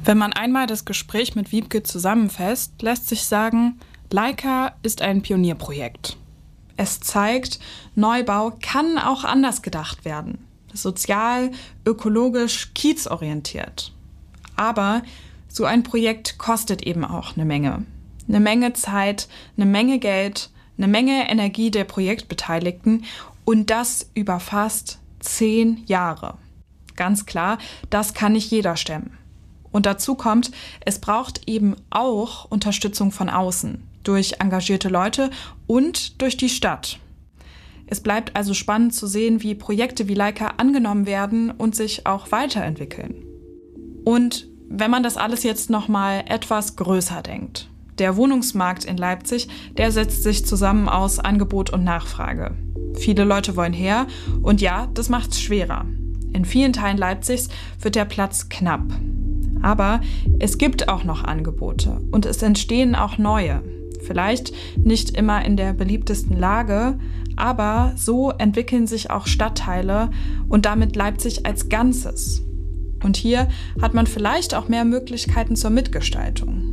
Wenn man einmal das Gespräch mit Wiebke zusammenfasst, lässt sich sagen, Leica ist ein Pionierprojekt. Es zeigt, Neubau kann auch anders gedacht werden. Sozial, ökologisch, kiezorientiert. Aber so ein Projekt kostet eben auch eine Menge. Eine Menge Zeit, eine Menge Geld, eine Menge Energie der Projektbeteiligten und das über fast 10 Jahre. Ganz klar, das kann nicht jeder stemmen. Und dazu kommt, es braucht eben auch Unterstützung von außen, durch engagierte Leute und durch die Stadt. Es bleibt also spannend zu sehen, wie Projekte wie Leica angenommen werden und sich auch weiterentwickeln. Und wenn man das alles jetzt nochmal etwas größer denkt. Der Wohnungsmarkt in Leipzig, der setzt sich zusammen aus Angebot und Nachfrage. Viele Leute wollen her und ja, das macht's schwerer. In vielen Teilen Leipzigs wird der Platz knapp. Aber es gibt auch noch Angebote und es entstehen auch neue. Vielleicht nicht immer in der beliebtesten Lage, aber so entwickeln sich auch Stadtteile und damit Leipzig als Ganzes. Und hier hat man vielleicht auch mehr Möglichkeiten zur Mitgestaltung.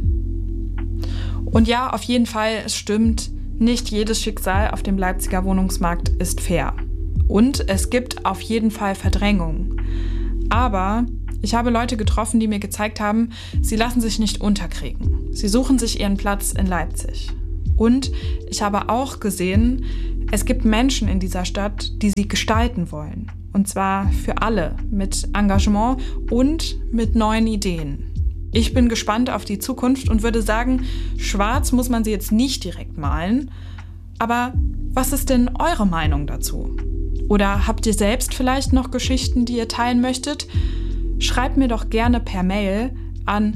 Und ja, auf jeden Fall, es stimmt, nicht jedes Schicksal auf dem Leipziger Wohnungsmarkt ist fair. Und es gibt auf jeden Fall Verdrängung. Aber ich habe Leute getroffen, die mir gezeigt haben, sie lassen sich nicht unterkriegen. Sie suchen sich ihren Platz in Leipzig. Und ich habe auch gesehen, es gibt Menschen in dieser Stadt, die sie gestalten wollen. Und zwar für alle, mit Engagement und mit neuen Ideen. Ich bin gespannt auf die Zukunft und würde sagen, schwarz muss man sie jetzt nicht direkt malen. Aber was ist denn eure Meinung dazu? Oder habt ihr selbst vielleicht noch Geschichten, die ihr teilen möchtet? Schreibt mir doch gerne per Mail an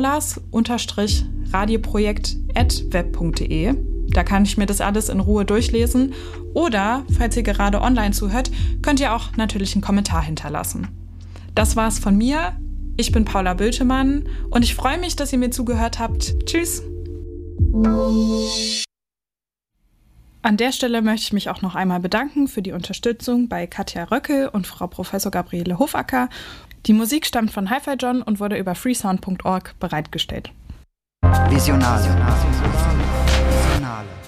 paulas-radioprojekt@web.de. Da kann ich mir das alles in Ruhe durchlesen. Oder, falls ihr gerade online zuhört, könnt ihr auch natürlich einen Kommentar hinterlassen. Das war's von mir. Ich bin Paula Bültemann und ich freue mich, dass ihr mir zugehört habt. Tschüss! An der Stelle möchte ich mich auch noch einmal bedanken für die Unterstützung bei Katja Röckel und Frau Prof. Gabriele Hofacker. Die Musik stammt von Hi-Fi John und wurde über freesound.org bereitgestellt. Visionale.